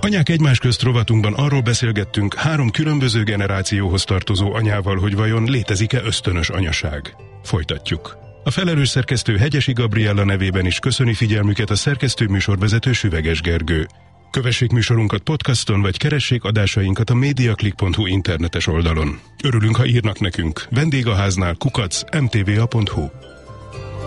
Anyák egymás közt rovatunkban arról beszélgettünk 3 különböző generációhoz tartozó anyával, hogy vajon létezik-e ösztönös anyaság. Folytatjuk. A felelős szerkesztő Hegyesi Gabriella nevében is köszöni figyelmüket a szerkesztő műsorvezető Süveges Gergő. Kövessék műsorunkat podcaston, vagy keressék adásainkat a mediaclick.hu internetes oldalon. Örülünk, ha írnak nekünk. Vendégháznál @mtva.hu